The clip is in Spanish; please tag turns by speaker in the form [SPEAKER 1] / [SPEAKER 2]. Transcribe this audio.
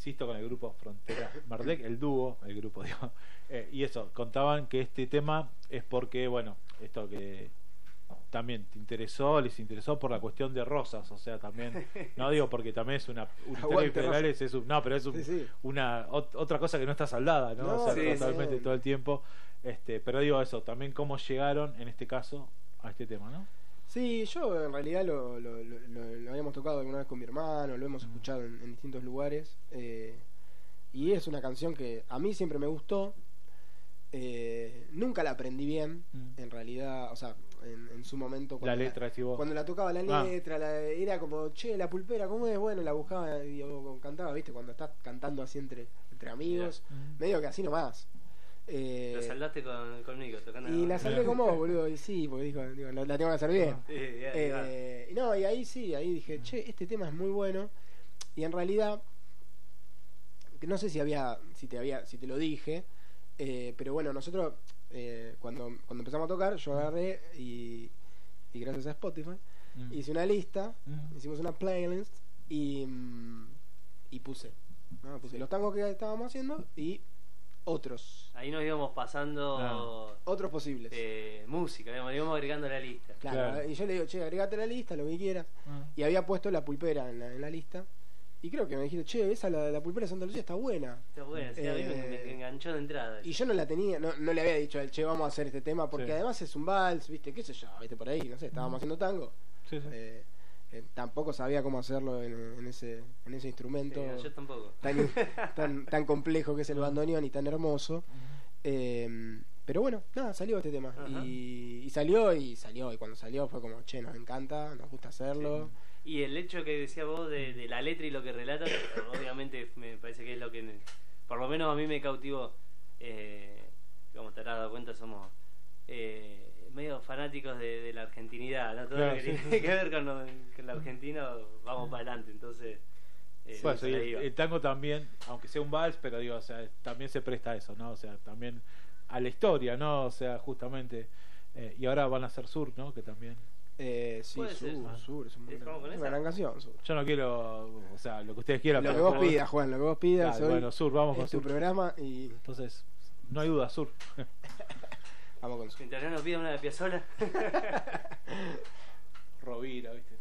[SPEAKER 1] insisto, con el grupo Frontera Mardec, el dúo, el grupo, digo. Y eso, contaban que este tema es porque, bueno, esto que también les interesó por la cuestión de Rosas, o sea, también, no digo porque también es una historia federales, no, pero es una otra cosa que no está saldada, ¿no? O sea, totalmente todo el tiempo, pero digo eso, también cómo llegaron en este caso a este tema, ¿no?
[SPEAKER 2] Sí, yo en realidad lo habíamos tocado alguna vez con mi hermano, lo hemos escuchado en distintos lugares, y es una canción que a mí siempre me gustó. Nunca la aprendí bien, en realidad, o sea, en su momento cuando
[SPEAKER 1] la letra,
[SPEAKER 2] cuando la tocaba la letra, era como, che, la pulpera, ¿cómo es? Bueno, la buscaba y cantaba, ¿viste? Cuando estás cantando así entre amigos, medio que así nomás.
[SPEAKER 3] La saldaste conmigo tocando.
[SPEAKER 2] Y la saldé con vos, boludo, y sí, porque digo, la tengo que hacer bien. No, y ahí dije, che, este tema es muy bueno. Y en realidad, no sé si te lo dije, pero bueno, nosotros cuando empezamos a tocar, yo agarré y gracias a Spotify hice una lista, hicimos una playlist y puse los tangos que estábamos haciendo y otros.
[SPEAKER 3] Ahí nos íbamos pasando
[SPEAKER 2] otros posibles.
[SPEAKER 3] Música, íbamos agregando a la lista.
[SPEAKER 2] Claro, y yo le digo, che, agregate a la lista, lo que quieras. Y había puesto La Pulpera en la lista. Y creo que me dijiste, che, esa la Pulpera de Santa Lucía está buena.
[SPEAKER 3] Está buena, sí, a mí me enganchó de entrada.
[SPEAKER 2] Y yo no la tenía, no le había dicho a él, che, vamos a hacer este tema, porque además es un vals, viste, qué sé yo, viste por ahí, no sé, estábamos haciendo tango. Tampoco sabía cómo hacerlo en ese instrumento.
[SPEAKER 3] Yo tampoco.
[SPEAKER 2] Tan complejo que es el bandoneón y tan hermoso. Pero bueno, nada, salió este tema. Y salió, y cuando salió fue como, che, nos encanta, nos gusta hacerlo.
[SPEAKER 3] Y el hecho que decía vos de la letra y lo que relata, obviamente me parece que es lo que por lo menos a mí me cautivó. Como te habrás dado cuenta, somos medio fanáticos de la argentinidad, ¿no? Todo lo que tiene que ver con la Argentina, vamos para adelante. Entonces
[SPEAKER 1] bueno, el tango también, aunque sea un vals, pero digo, o sea, también se presta a eso, ¿no? O sea, también a la historia, ¿no? O sea, justamente y ahora van a hacer Sur, ¿no? Que también
[SPEAKER 2] sí, Sur es una gran canción. Sur.
[SPEAKER 1] Yo no quiero, o sea, lo que ustedes quieran.
[SPEAKER 2] Lo que vos pidas, Juan, lo que vos pidas.
[SPEAKER 1] Bueno, Sur, vamos con
[SPEAKER 2] tu programa y
[SPEAKER 1] entonces no hay duda, Sur.
[SPEAKER 2] Vamos con Sur.
[SPEAKER 3] Mientras no nos pida una de Piazzolla.
[SPEAKER 1] Rovira, ¿viste?